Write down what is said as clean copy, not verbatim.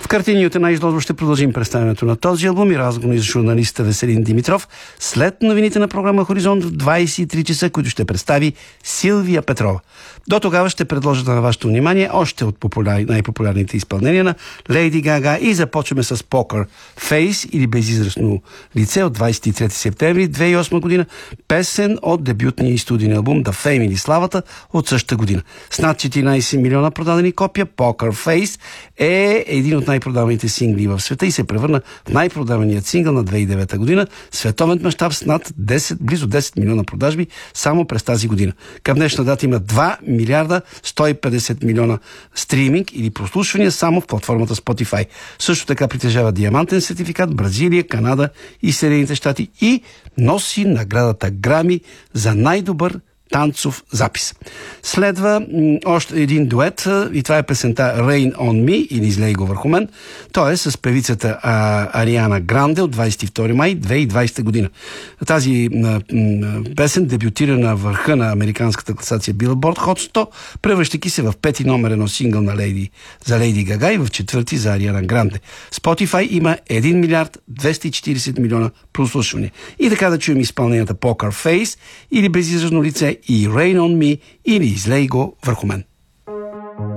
В картини от една изложба ще продължим представянето на този албум и разговори с журналиста Веселин Димитров след новините на програма Хоризонт в 23 часа, които ще представи Силвия Петрова. До тогава ще предложа на вашето внимание още от най-популярните изпълнения на Лейди Гага и започваме с Poker Face или Безизразно лице от 23 септември 2008 година, песен от дебютния и студийен албум The Fame или Славата от същата година. С над 14 милиона продадени копия, Poker Face е един от най-продаваните сингли в света и се превърна в най-продаваният сингъл на 2009 година, световен мащаб с над близо 10 милиона продажби само през тази година. Към днешна дата има 2 милиарда 150 милиона стриминг или прослушвания само в платформата Spotify. Също така притежава диамантен сертификат в Бразилия, Канада и Съединените щати и носи наградата Грами за най-добър танцов запис. Следва още един дует и това е песента Rain on Me или Излей го върху мен. Той е с певицата Ариана Гранде от 22 май 2020 година. Тази песен дебютира на върха на американската класация Billboard Hot 100, превръщайки се в пети номер едно сингъл за Лейди Гага и в четвърти за Ариана Гранде. Spotify има 1 милиард 240 милиона прослушвания. И така да чуем изпълненията Poker Face или Безизразно лице и Rain on Me или Излей го върху мен.